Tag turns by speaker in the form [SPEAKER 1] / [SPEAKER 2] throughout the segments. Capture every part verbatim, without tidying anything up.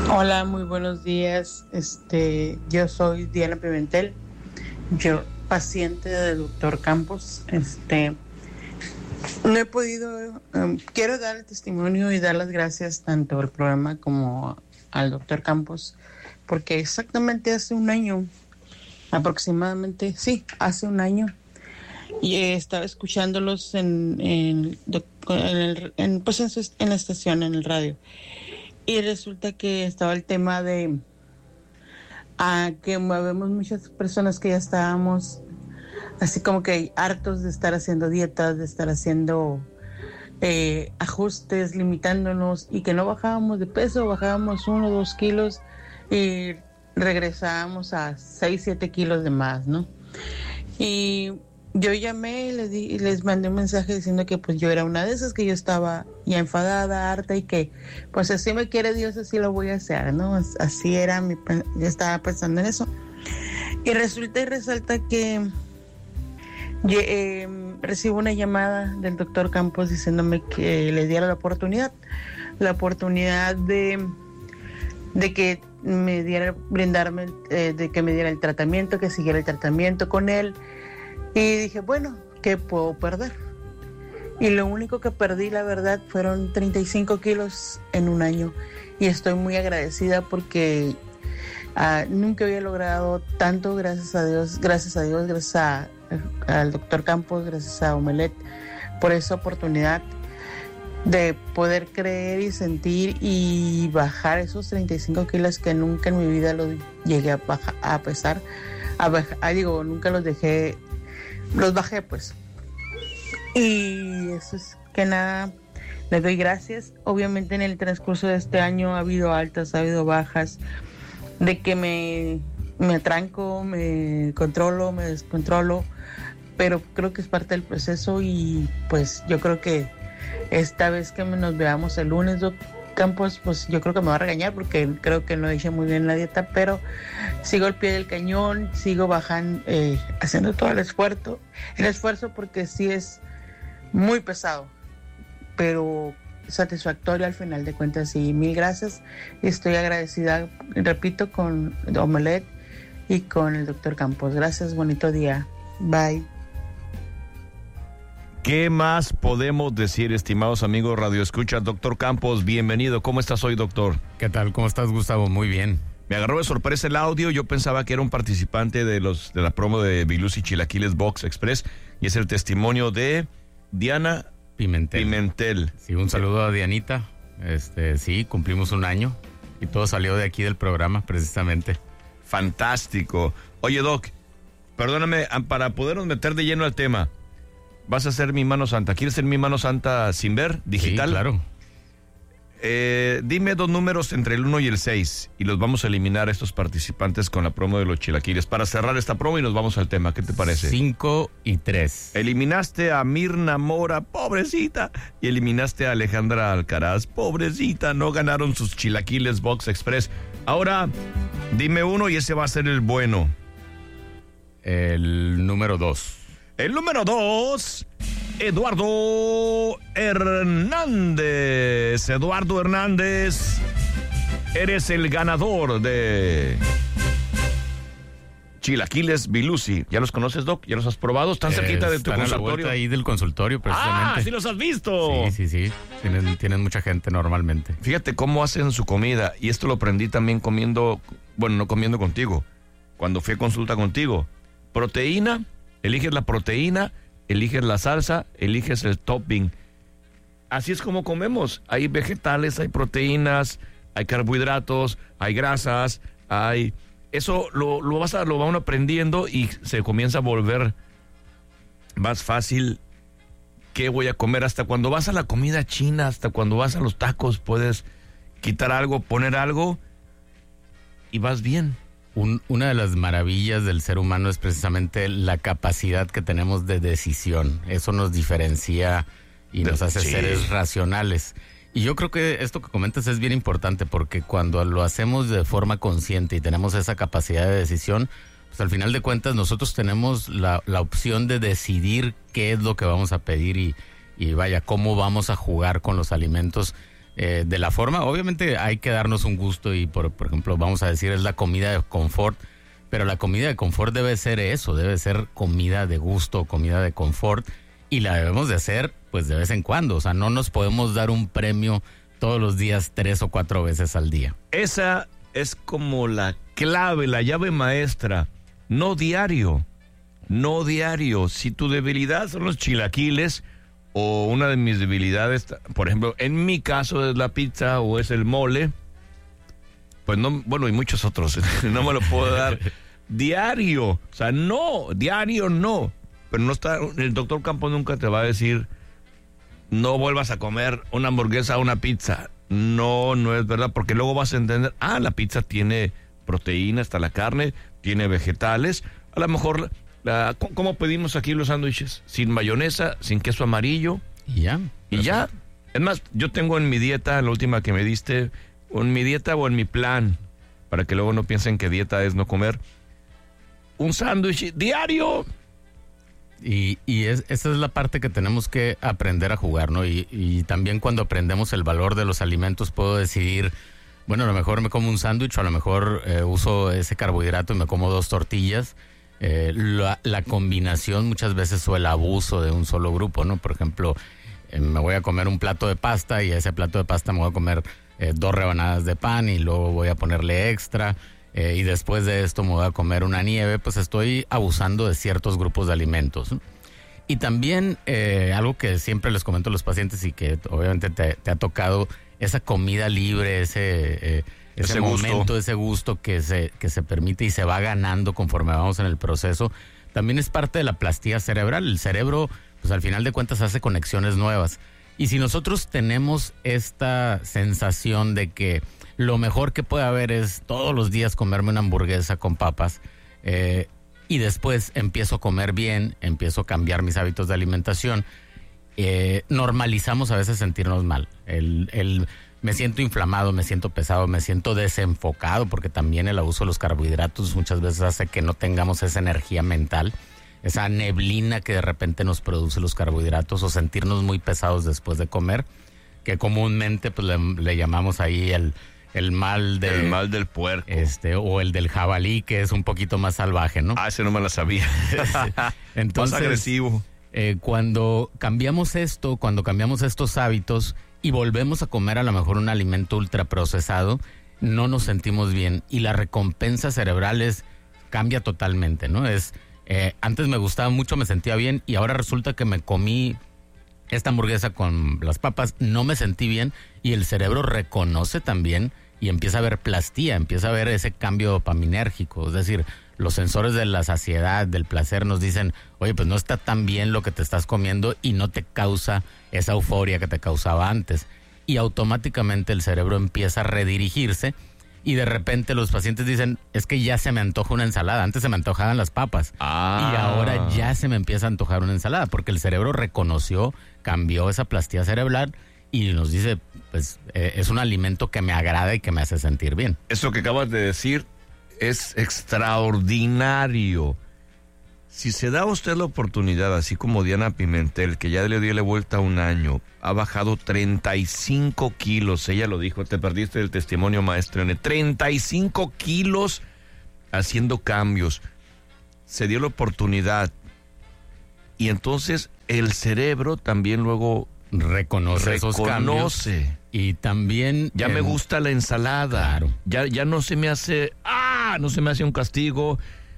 [SPEAKER 1] Hola, muy buenos días. Este, yo soy Diana Pimentel, yo paciente del doctor Campos. Este, no he podido, um, quiero dar el testimonio y dar las gracias tanto al programa como al doctor Campos, porque exactamente hace un año, aproximadamente, sí, hace un año, y estaba escuchándolos en, en, en, el, en, pues en, su, en la estación, en el radio. Y resulta que estaba el tema de ah, que movemos muchas personas que ya estábamos así como que hartos de estar haciendo dietas, de estar haciendo eh, ajustes, limitándonos, y que no bajábamos de peso, bajábamos uno o dos kilos y regresábamos a seis, siete kilos de más, ¿no? Y yo llamé y les, di, les mandé un mensaje diciendo que pues yo era una de esas, que yo estaba ya enfadada, harta, y que pues así me quiere Dios, así lo voy a hacer, ¿no? Así era, mi, yo estaba pensando en eso. Y resulta y resalta que eh, recibo una llamada del doctor Campos diciéndome que le diera la oportunidad, la oportunidad de, de que me diera, brindarme, eh, de que me diera el tratamiento, que siguiera el tratamiento con él. Y dije, bueno, ¿qué puedo perder? Y lo único que perdí, la verdad, fueron treinta y cinco kilos en un año. Y estoy muy agradecida porque uh, nunca había logrado tanto, gracias a Dios, gracias a Dios, gracias a, al doctor Campos, gracias a Omelet, por esa oportunidad de poder creer y sentir y bajar esos treinta y cinco kilos que nunca en mi vida los llegué a, bajar, a pesar. A bajar, a, digo, nunca los dejé... Los bajé, pues. Y eso es que nada, les doy gracias. Obviamente en el transcurso de este año ha habido altas, ha habido bajas, de que me, me atranco, me controlo, me descontrolo, pero creo que es parte del proceso. Y pues yo creo que esta vez que nos veamos el lunes, Doc Campos, pues yo creo que me va a regañar porque creo que no he hecho muy bien la dieta, pero sigo al pie del cañón, sigo bajando, eh, haciendo todo el esfuerzo, el esfuerzo porque sí es muy pesado, pero satisfactorio al final de cuentas. Y mil gracias, estoy agradecida, repito, con Omelet y con el doctor Campos. Gracias, bonito día, bye.
[SPEAKER 2] ¿Qué más podemos decir, estimados amigos Radio Escucha? Doctor Campos, bienvenido. ¿Cómo estás hoy, doctor?
[SPEAKER 3] ¿Qué tal? ¿Cómo estás, Gustavo? Muy bien.
[SPEAKER 2] Me agarró de sorpresa el audio. Yo pensaba que era un participante de los de la promo de Bilusi Chilaquiles Box Express, y es el testimonio de Diana
[SPEAKER 3] Pimentel.
[SPEAKER 2] Pimentel.
[SPEAKER 3] Sí, un saludo a Dianita. Este, sí, cumplimos un año y todo salió de aquí del programa, precisamente.
[SPEAKER 2] Fantástico. Oye, Doc, perdóname, para podernos meter de lleno al tema, ¿vas a ser mi mano santa? ¿Quieres ser mi mano santa sin ver, digital?
[SPEAKER 3] Sí, claro.
[SPEAKER 2] Eh, dime dos números entre el uno y el seis y los vamos a eliminar a estos participantes con la promo de los chilaquiles para cerrar esta promo y nos vamos al tema. ¿Qué te parece?
[SPEAKER 3] cinco y tres.
[SPEAKER 2] Eliminaste a Mirna Mora, pobrecita, y eliminaste a Alejandra Alcaraz, pobrecita. No ganaron sus chilaquiles Box Express. Ahora, dime uno y ese va a ser el bueno.
[SPEAKER 3] El número dos.
[SPEAKER 2] El número dos, Eduardo Hernández. Eduardo Hernández, eres el ganador de Chilaquiles Bilusi. ¿Ya los conoces, Doc? ¿Ya los has probado? ¿Están cerquita
[SPEAKER 3] eh,
[SPEAKER 2] de tu
[SPEAKER 3] están
[SPEAKER 2] consultorio?
[SPEAKER 3] A la vuelta ahí del consultorio, precisamente.
[SPEAKER 2] ¡Ah, sí los has visto!
[SPEAKER 3] Sí, sí, sí. Tienen, tienen mucha gente normalmente.
[SPEAKER 2] Fíjate cómo hacen su comida. Y esto lo aprendí también comiendo, bueno, no comiendo contigo, cuando fui a consulta contigo. Proteína. Eliges la proteína, eliges la salsa, eliges el topping. Así es como comemos. Hay vegetales, hay proteínas, hay carbohidratos, hay grasas, hay... Eso lo, lo, vas a, lo va uno aprendiendo y se comienza a volver más fácil. ¿Qué voy a comer? Hasta cuando vas a la comida china, hasta cuando vas a los tacos, puedes quitar algo, poner algo y vas bien.
[SPEAKER 3] Un, una de las maravillas del ser humano es precisamente la capacidad que tenemos de decisión. Eso nos diferencia y nos hace sí. seres racionales. Y yo creo que esto que comentas es bien importante porque cuando lo hacemos de forma consciente y tenemos esa capacidad de decisión, pues al final de cuentas nosotros tenemos la, la opción de decidir qué es lo que vamos a pedir y, y vaya, cómo vamos a jugar con los alimentos eh, de la forma. Obviamente hay que darnos un gusto y, por, por ejemplo, vamos a decir, es la comida de confort, pero la comida de confort debe ser eso, debe ser comida de gusto, comida de confort, y la debemos de hacer pues de vez en cuando. O sea, no nos podemos dar un premio todos los días tres o cuatro veces al día.
[SPEAKER 2] Esa es como la clave, la llave maestra. No diario, no diario. Si tu debilidad son los chilaquiles, o una de mis debilidades, por ejemplo, en mi caso es la pizza o es el mole, pues no, bueno, y muchos otros, no me lo puedo dar diario. O sea, no, diario no. Pero no está, el doctor Campos nunca te va a decir, no vuelvas a comer una hamburguesa o una pizza. No, no es verdad, porque luego vas a entender, ah, la pizza tiene proteína, está la carne, tiene vegetales. A lo mejor, la, ¿cómo pedimos aquí los sándwiches? Sin mayonesa, sin queso amarillo.
[SPEAKER 3] Y ya.
[SPEAKER 2] Y ya. Es más, yo tengo en mi dieta, la última que me diste, o en mi dieta o en mi plan, para que luego no piensen que dieta es no comer, un sándwich diario.
[SPEAKER 3] Y, y es, esa es la parte que tenemos que aprender a jugar, ¿no? Y, y también cuando aprendemos el valor de los alimentos, puedo decidir, bueno, a lo mejor me como un sándwich, o a lo mejor eh, uso ese carbohidrato y me como dos tortillas. Eh, la, la combinación muchas veces o el abuso de un solo grupo, ¿no? Por ejemplo, eh, me voy a comer un plato de pasta y a ese plato de pasta me voy a comer eh, dos rebanadas de pan y luego voy a ponerle extra. Eh, y después de esto me voy a comer una nieve. Pues estoy abusando de ciertos grupos de alimentos, ¿no? Y también eh, algo que siempre les comento a los pacientes y que obviamente te, te ha tocado, esa comida libre, ese, eh, ese, ese momento, gusto. ese gusto que se, que se permite y se va ganando conforme vamos en el proceso, también es parte de la plastía cerebral. El cerebro, pues al final de cuentas, hace conexiones nuevas. Y si nosotros tenemos esta sensación de que lo mejor que puede haber es todos los días comerme una hamburguesa con papas, eh, y después empiezo a comer bien, empiezo a cambiar mis hábitos de alimentación, eh, normalizamos a veces sentirnos mal. El, el, me siento inflamado, me siento pesado, me siento desenfocado, porque también el abuso de los carbohidratos muchas veces hace que no tengamos esa energía mental, esa neblina que de repente nos produce los carbohidratos, o sentirnos muy pesados después de comer, que comúnmente pues le, le llamamos ahí el... El mal, de,
[SPEAKER 2] el mal del puerco.
[SPEAKER 3] Este, o el del jabalí, que es un poquito más salvaje, ¿no?
[SPEAKER 2] Ah, ese no me la sabía.
[SPEAKER 3] Entonces,
[SPEAKER 2] más agresivo.
[SPEAKER 3] Eh, cuando cambiamos esto, cuando cambiamos estos hábitos y volvemos a comer a lo mejor un alimento ultraprocesado, no nos sentimos bien y la recompensa cerebral es, cambia totalmente, ¿no? Es, eh, antes me gustaba mucho, me sentía bien, y ahora resulta que me comí esta hamburguesa con las papas, no me sentí bien, y el cerebro reconoce también y empieza a ver plastía, empieza a ver ese cambio dopaminérgico. Es decir, los sensores de la saciedad, del placer nos dicen, oye, pues no está tan bien lo que te estás comiendo y no te causa esa euforia que te causaba antes. Y automáticamente el cerebro empieza a redirigirse y de repente los pacientes dicen, es que ya se me antoja una ensalada. Antes se me antojaban las papas.
[SPEAKER 2] Ah.
[SPEAKER 3] Y ahora ya se me empieza a antojar una ensalada, porque el cerebro reconoció, cambió esa plastía cerebral y nos dice, pues eh, es un alimento que me agrada y que me hace sentir bien.
[SPEAKER 2] Eso que acabas de decir es extraordinario. Si se da a usted la oportunidad, así como Diana Pimentel, que ya le dio la vuelta a un año, ha bajado treinta y cinco kilos, ella lo dijo, te perdiste el testimonio, maestro, treinta y cinco kilos haciendo cambios. Se dio la oportunidad. Y entonces el cerebro también luego
[SPEAKER 3] reconoce, reconoce esos cambios. Y también
[SPEAKER 2] ya eh, me gusta la ensalada.
[SPEAKER 3] Claro.
[SPEAKER 2] Ya, ya no se me hace, ah, no se me hace un castigo.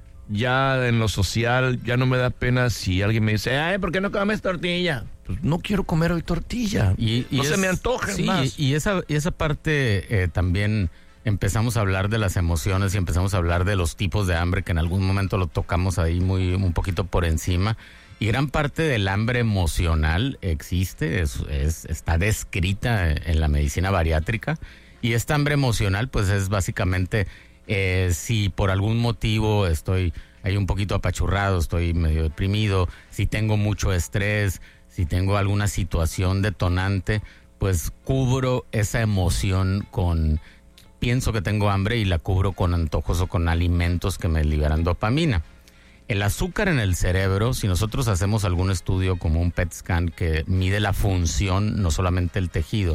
[SPEAKER 2] Ya en lo social, ya no me da pena si alguien me dice, ay, ¿por qué no comes tortilla? Pues no quiero comer hoy tortilla. Y, y no es, se me antoja
[SPEAKER 3] sí,
[SPEAKER 2] más.
[SPEAKER 3] Y esa, y esa parte eh, también empezamos a hablar de las emociones y empezamos a hablar de los tipos de hambre, que en algún momento lo tocamos ahí muy un poquito por encima. Y gran parte del hambre emocional existe, es, es, está descrita en la medicina bariátrica. Y esta hambre emocional, pues es básicamente... Eh, si por algún motivo estoy ahí un poquito apachurrado, estoy medio deprimido, si tengo mucho estrés, si tengo alguna situación detonante, pues cubro esa emoción con, pienso que tengo hambre y la cubro con antojos o con alimentos que me liberan dopamina. El azúcar en el cerebro, si nosotros hacemos algún estudio como un P E T scan que mide la función, no solamente el tejido,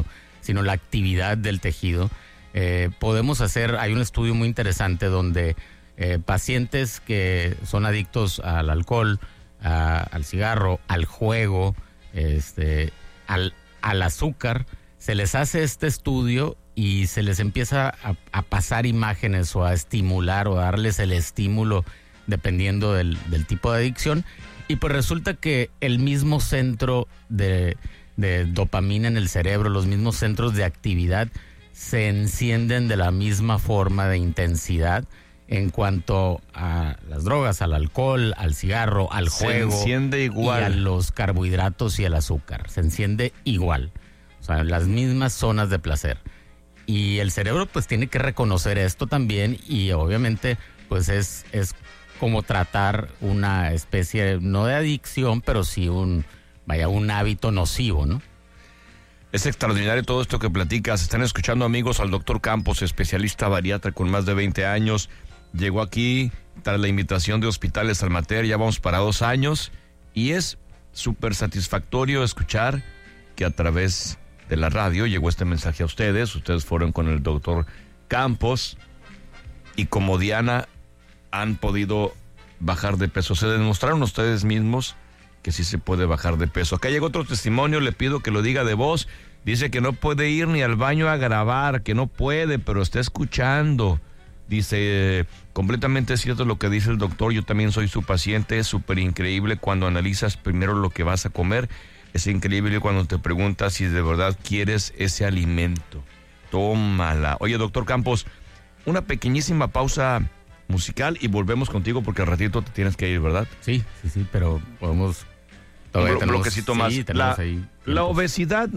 [SPEAKER 3] sino la actividad del tejido. Eh, podemos hacer, hay un estudio muy interesante donde eh, pacientes que son adictos al alcohol, a, al cigarro, al juego, este, al, al azúcar, se les hace este estudio y se les empieza a, a pasar imágenes o a estimular o a darles el estímulo dependiendo del, del tipo de adicción. Y pues resulta que el mismo centro de, de dopamina en el cerebro, los mismos centros de actividad se encienden de la misma forma de intensidad en cuanto a las drogas, al alcohol, al cigarro, al juego.
[SPEAKER 2] Se enciende igual.
[SPEAKER 3] Y a los carbohidratos y el azúcar. Se enciende igual. O sea, las mismas zonas de placer. Y el cerebro pues tiene que reconocer esto también y obviamente pues es, es como tratar una especie, no de adicción, pero sí un, vaya, un hábito nocivo, ¿no?
[SPEAKER 2] Es extraordinario todo esto que platicas. Están escuchando, amigos, al doctor Campos, especialista bariatra con más de veinte años. Llegó aquí tras la invitación de Hospitales Almater, ya vamos para dos años. Y es súper satisfactorio escuchar que a través de la radio llegó este mensaje a ustedes. Ustedes fueron con el doctor Campos y como Diana han podido bajar de peso. Se demostraron ustedes mismos que sí se puede bajar de peso. Acá llegó otro testimonio, le pido que lo diga de voz. Dice que no puede ir ni al baño a grabar, que no puede, pero está escuchando. Dice, completamente cierto lo que dice el doctor, yo también soy su paciente, es súper increíble cuando analizas primero lo que vas a comer, es increíble cuando te preguntas si de verdad quieres ese alimento. Tómala. Oye, doctor Campos, una pequeñísima pausa musical y volvemos contigo porque al ratito te tienes que ir, ¿verdad?
[SPEAKER 3] Sí, sí, sí, pero podemos...
[SPEAKER 2] Todavía un tenemos, bloquecito más. Sí, la, ahí la obesidad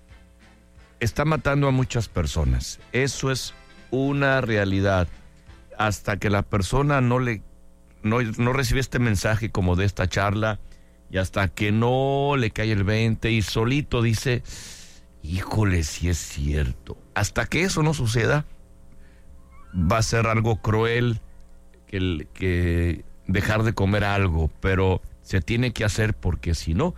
[SPEAKER 2] está matando a muchas personas. Eso es una realidad. Hasta que la persona no le no, no recibe este mensaje como de esta charla y hasta que no le cae el veinte y solito dice, híjole, sí es cierto. Hasta que eso no suceda, va a ser algo cruel que, que dejar de comer algo, pero se tiene que hacer porque si no,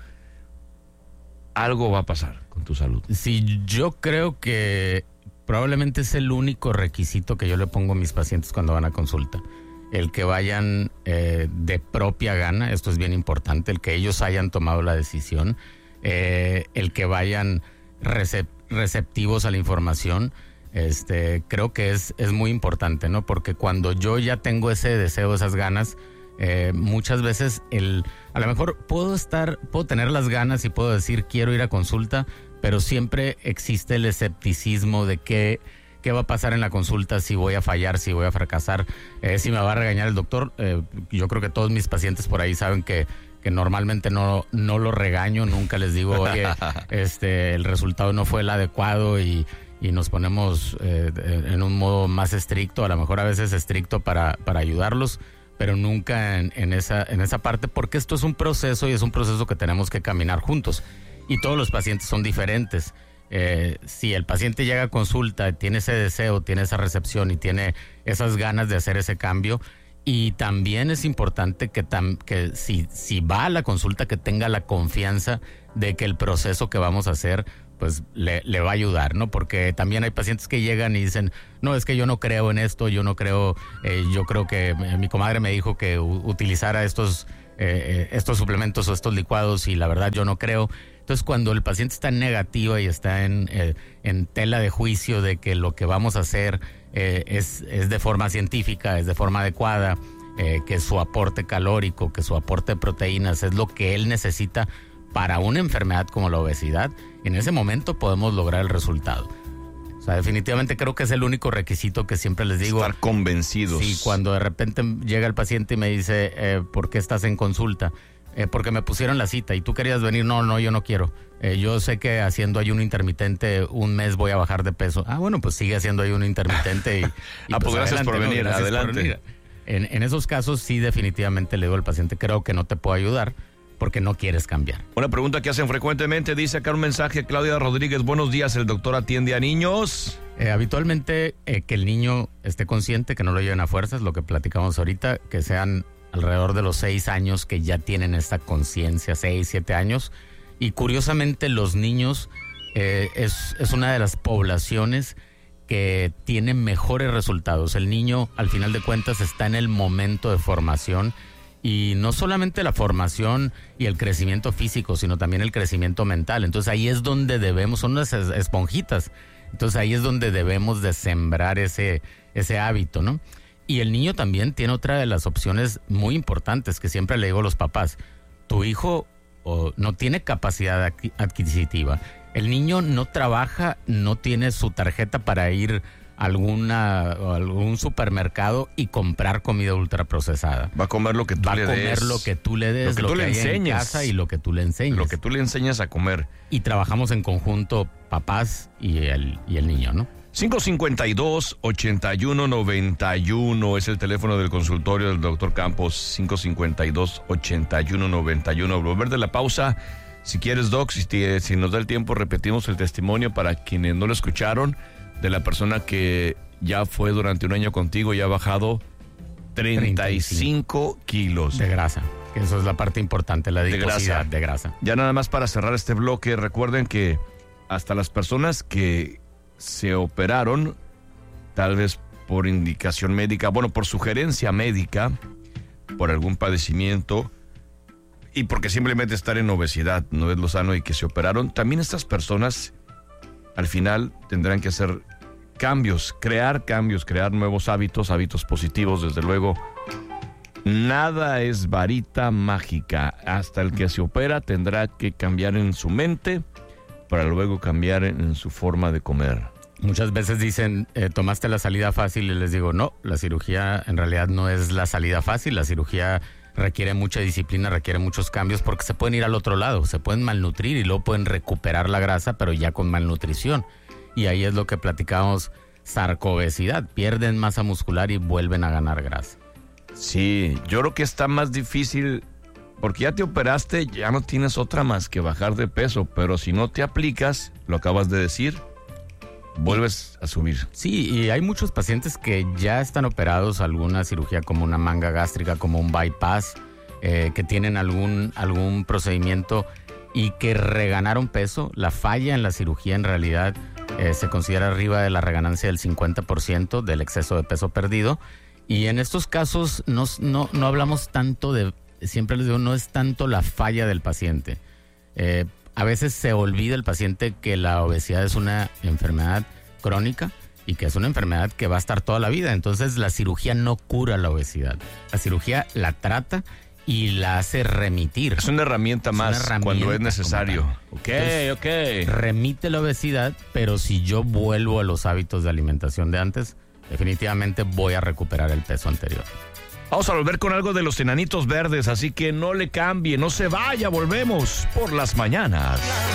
[SPEAKER 2] algo va a pasar con tu salud.
[SPEAKER 3] Sí, yo creo que probablemente es el único requisito que yo le pongo a mis pacientes cuando van a consulta. El que vayan eh, de propia gana, esto es bien importante, el que ellos hayan tomado la decisión, eh, el que vayan recep- receptivos a la información. Este, creo que es, es muy importante, ¿no? Porque cuando yo ya tengo ese deseo, esas ganas, eh, muchas veces el, a lo mejor puedo estar, puedo tener las ganas y puedo decir quiero ir a consulta, pero siempre existe el escepticismo de qué, qué va a pasar en la consulta, si voy a fallar, si voy a fracasar, eh, si me va a regañar el doctor. Eh, yo creo que todos mis pacientes por ahí saben que, que normalmente no, no lo regaño, nunca les digo, oye, este, el resultado no fue el adecuado y, y nos ponemos eh, en un modo más estricto, a lo mejor a veces estricto para, para ayudarlos, pero nunca en, en, esa, en esa parte, porque esto es un proceso y es un proceso que tenemos que caminar juntos. Y todos los pacientes son diferentes. Eh, si el paciente llega a consulta, tiene ese deseo, tiene esa recepción y tiene esas ganas de hacer ese cambio, y también es importante que, tam, que si, si va a la consulta, que tenga la confianza de que el proceso que vamos a hacer pues le, le va a ayudar, ¿no? Porque también hay pacientes que llegan y dicen, no, es que yo no creo en esto, yo no creo, eh, yo creo que mi comadre me dijo que u- utilizara estos, eh, estos suplementos o estos licuados y la verdad yo no creo. Entonces, cuando el paciente está en negativa y está en, eh, en tela de juicio de que lo que vamos a hacer eh, es, es de forma científica, es de forma adecuada, eh, que su aporte calórico, que su aporte de proteínas es lo que él necesita para una enfermedad como la obesidad, en ese momento podemos lograr el resultado. O sea, definitivamente creo que es el único requisito que siempre les digo.
[SPEAKER 2] Estar convencidos.
[SPEAKER 3] Sí, cuando de repente llega el paciente y me dice, eh, ¿por qué estás en consulta? Eh, porque me pusieron la cita y tú querías venir. No, no, yo no quiero. Eh, yo sé que haciendo ayuno intermitente un mes voy a bajar de peso. Ah, bueno, pues sigue haciendo ayuno intermitente. Y, y
[SPEAKER 2] ah, pues, pues gracias por venir, no, gracias adelante. Por venir.
[SPEAKER 3] En, en esos casos sí definitivamente le digo al paciente, creo que no te puedo ayudar porque no quieres cambiar.
[SPEAKER 2] Una pregunta que hacen frecuentemente, dice acá un mensaje, Claudia Rodríguez, buenos días, ¿el doctor atiende a niños?
[SPEAKER 3] Eh, habitualmente eh, que el niño esté consciente, que no lo lleven a fuerzas, lo que platicamos ahorita, que sean alrededor de los seis años que ya tienen esta conciencia, seis, siete años. Y curiosamente los niños eh, es, es una de las poblaciones que tiene mejores resultados. El niño, al final de cuentas, está en el momento de formación, y no solamente la formación y el crecimiento físico, sino también el crecimiento mental. Entonces ahí es donde debemos, son unas esponjitas, entonces ahí es donde debemos de sembrar ese, ese hábito, ¿no? Y el niño también tiene otra de las opciones muy importantes que siempre le digo a los papás: tu hijo o, no tiene capacidad adquisitiva. El niño no trabaja, no tiene su tarjeta para ir a alguna, a algún supermercado y comprar comida ultraprocesada.
[SPEAKER 2] Va a comer lo que tú
[SPEAKER 3] Va
[SPEAKER 2] le des.
[SPEAKER 3] Va a comer lo que tú le des, lo que,
[SPEAKER 2] lo
[SPEAKER 3] tú
[SPEAKER 2] que
[SPEAKER 3] le
[SPEAKER 2] le enseñes.
[SPEAKER 3] En casa y lo que tú le enseñes.
[SPEAKER 2] Lo que tú le enseñas a comer.
[SPEAKER 3] Y trabajamos en conjunto, papás y el, y el niño, ¿no?
[SPEAKER 2] cinco cinco dos, ocho uno nueve uno es el teléfono del consultorio del doctor Campos. cinco cinco dos, ocho uno nueve uno. Volver de la pausa. Si quieres, Doc, si, te, si nos da el tiempo, repetimos el testimonio para quienes no lo escucharon, de la persona que ya fue durante un año contigo y ha bajado treinta y cinco kilos.
[SPEAKER 3] De grasa, que eso es la parte importante, la adiposidad de grasa.
[SPEAKER 2] Ya nada más para cerrar este bloque, recuerden que hasta las personas que se operaron, tal vez por indicación médica, bueno, por sugerencia médica, por algún padecimiento, y porque simplemente estar en obesidad no es lo sano y que se operaron, también estas personas al final tendrán que hacer cambios, crear cambios, crear nuevos hábitos, hábitos positivos, desde luego. Nada es varita mágica. Hasta el que se opera tendrá que cambiar en su mente para luego cambiar en, en su forma de comer.
[SPEAKER 3] Muchas veces dicen, eh, tomaste la salida fácil, y les digo, no, la cirugía en realidad no es la salida fácil. La cirugía requiere mucha disciplina, requiere muchos cambios, porque se pueden ir al otro lado, se pueden malnutrir y luego pueden recuperar la grasa, pero ya con malnutrición. Y ahí es lo que platicamos, sarcobesidad, pierden masa muscular y vuelven a ganar grasa.
[SPEAKER 2] Sí, yo creo que está más difícil, porque ya te operaste, ya no tienes otra más que bajar de peso, pero si no te aplicas, lo acabas de decir, vuelves a subir.
[SPEAKER 3] Sí, y hay muchos pacientes que ya están operados, alguna cirugía como una manga gástrica, como un bypass, eh, que tienen algún, algún procedimiento y que reganaron peso. La falla en la cirugía en realidad eh, se considera arriba de la reganancia del cincuenta por ciento del exceso de peso perdido. Y en estos casos no, no, no hablamos tanto de, siempre les digo, no es tanto la falla del paciente. Eh, A veces se olvida el paciente que la obesidad es una enfermedad crónica y que es una enfermedad que va a estar toda la vida. Entonces la cirugía no cura la obesidad. La cirugía la trata y la hace remitir.
[SPEAKER 2] Es una herramienta más una herramienta cuando es necesario. Ok,
[SPEAKER 3] Entonces,
[SPEAKER 2] ok.
[SPEAKER 3] Remite la obesidad, pero si yo vuelvo a los hábitos de alimentación de antes, definitivamente voy a recuperar el peso anterior.
[SPEAKER 2] Vamos a volver con algo de los Enanitos Verdes, así que no le cambie, no se vaya, volvemos por las mañanas.